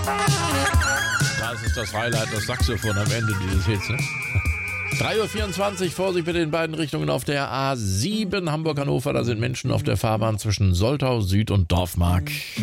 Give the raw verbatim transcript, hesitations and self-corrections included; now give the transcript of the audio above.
Das ist das Highlight, das Saxophon am Ende dieses Hits, ne? drei Uhr vierundzwanzig, Vorsicht bitte in beiden Richtungen auf der A sieben Hamburg-Hannover. Da sind Menschen auf der Fahrbahn zwischen Soltau Süd und Dorfmark.